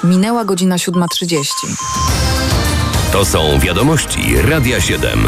Minęła godzina 7:30. To są wiadomości Radia 7.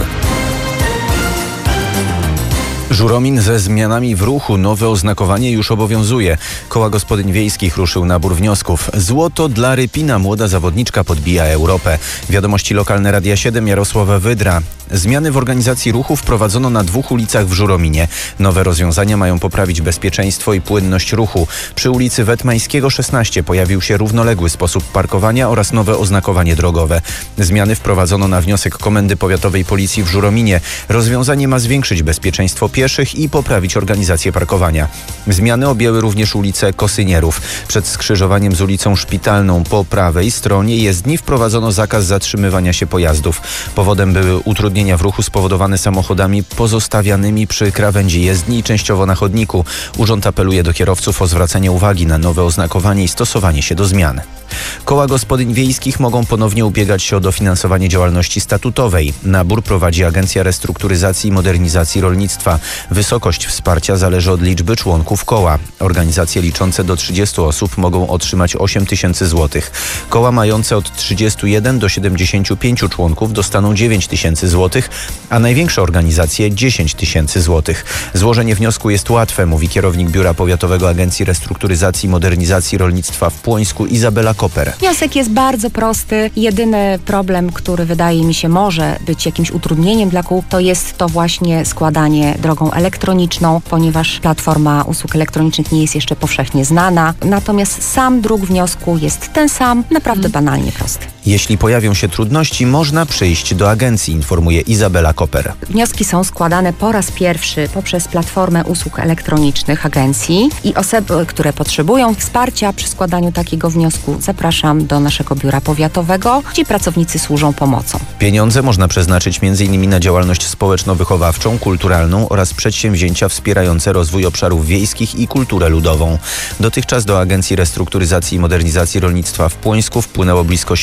Żuromin ze zmianami w ruchu. Nowe oznakowanie już obowiązuje. Koła Gospodyń Wiejskich ruszył nabór wniosków. Złoto dla Rypina. Młoda zawodniczka podbija Europę. Wiadomości lokalne Radia 7. Jarosława Wydra. Zmiany w organizacji ruchu wprowadzono na 2 ulicach w Żurominie. Nowe rozwiązania mają poprawić bezpieczeństwo i płynność ruchu. Przy ulicy Wetmańskiego 16 pojawił się równoległy sposób parkowania oraz nowe oznakowanie drogowe. Zmiany wprowadzono na wniosek Komendy Powiatowej Policji w Żurominie. Rozwiązanie ma zwiększyć bezpieczeństwo pieszych i poprawić organizację parkowania. Zmiany objęły również ulicę Kosynierów. Przed skrzyżowaniem z ulicą Szpitalną po prawej stronie jezdni wprowadzono zakaz zatrzymywania się pojazdów. Powodem były utrudnienia w ruchu spowodowane samochodami pozostawianymi przy krawędzi jezdni i częściowo na chodniku. Urząd apeluje do kierowców o zwracanie uwagi na nowe oznakowanie i stosowanie się do zmian. Koła gospodyń wiejskich mogą ponownie ubiegać się o dofinansowanie działalności statutowej. Nabór prowadzi Agencja Restrukturyzacji i Modernizacji Rolnictwa. Wysokość wsparcia zależy od liczby członków koła. Organizacje liczące do 30 osób mogą otrzymać 8 tysięcy złotych. Koła mające od 31 do 75 członków dostaną 9 tysięcy złotych, a największe organizacje 10 tysięcy złotych. Złożenie wniosku jest łatwe, mówi kierownik Biura Powiatowego Agencji Restrukturyzacji i Modernizacji Rolnictwa w Płońsku Izabela Koper. Wniosek jest bardzo prosty. Jedyny problem, który wydaje mi się może być jakimś utrudnieniem dla kół, to jest to właśnie składanie drogą elektroniczną, ponieważ platforma usług elektronicznych nie jest jeszcze powszechnie znana. Natomiast sam druk wniosku jest ten sam, naprawdę banalnie prosty. Jeśli pojawią się trudności, można przyjść do agencji, informuje Izabela Koper. Wnioski są składane po raz pierwszy poprzez platformę usług elektronicznych agencji i osoby, które potrzebują wsparcia przy składaniu takiego wniosku, zapraszam do naszego biura powiatowego, gdzie pracownicy służą pomocą. Pieniądze można przeznaczyć m.in. na działalność społeczno-wychowawczą, kulturalną oraz przedsięwzięcia wspierające rozwój obszarów wiejskich i kulturę ludową. Dotychczas do Agencji Restrukturyzacji i Modernizacji Rolnictwa w Płońsku wpłynęło blisko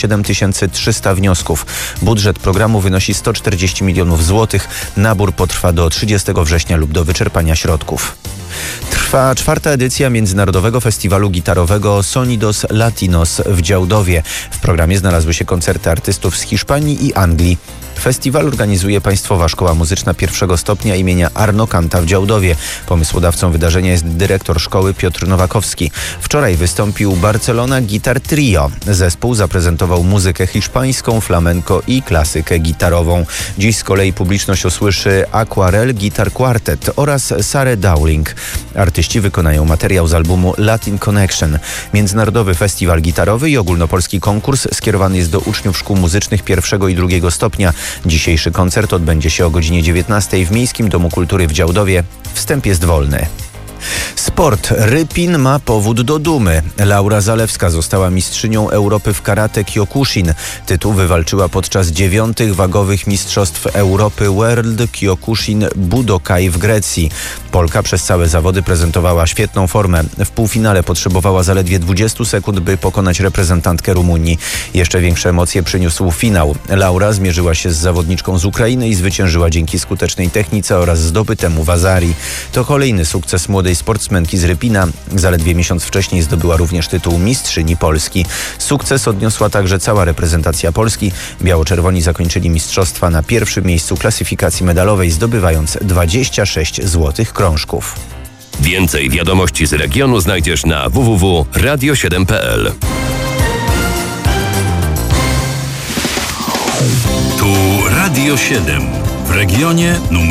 7300 wniosków. Budżet programu wynosi 140 milionów złotych. Nabór potrwa do 30 września lub do wyczerpania środków. Trwa 4. edycja Międzynarodowego Festiwalu Gitarowego Sonidos Latinos w Działdowie. W programie znalazły się koncerty artystów z Hiszpanii i Anglii. Festiwal organizuje Państwowa Szkoła Muzyczna I stopnia imienia Arno Kanta w Działdowie. Pomysłodawcą wydarzenia jest dyrektor szkoły Piotr Nowakowski. Wczoraj wystąpił Barcelona Guitar Trio. Zespół zaprezentował muzykę hiszpańską, flamenco i klasykę gitarową. Dziś z kolei publiczność usłyszy Aquarel Guitar Quartet oraz Sarah Dowling. Artyści wykonają materiał z albumu Latin Connection. Międzynarodowy Festiwal Gitarowy i ogólnopolski konkurs skierowany jest do uczniów szkół muzycznych I i II stopnia. Dzisiejszy koncert odbędzie się o godzinie 19 w Miejskim Domu Kultury w Działdowie. Wstęp jest wolny. Sport. Rypin ma powód do dumy. Laura Zalewska została mistrzynią Europy w karate Kyokushin. Tytuł wywalczyła podczas 9. wagowych Mistrzostw Europy World Kyokushin Budokai w Grecji. Polka przez całe zawody prezentowała świetną formę. W półfinale potrzebowała zaledwie 20 sekund, by pokonać reprezentantkę Rumunii. Jeszcze większe emocje przyniósł finał. Laura zmierzyła się z zawodniczką z Ukrainy i zwyciężyła dzięki skutecznej technice oraz zdobytemu wazarii. To kolejny sukces młodej sportsmenki z Rypina. Zaledwie miesiąc wcześniej zdobyła również tytuł mistrzyni Polski. Sukces odniosła także cała reprezentacja Polski. Biało-czerwoni zakończyli mistrzostwa na 1. miejscu klasyfikacji medalowej, zdobywając 26 złotych krążków. Więcej wiadomości z regionu znajdziesz na www.radio7.pl. Tu Radio 7 w regionie numer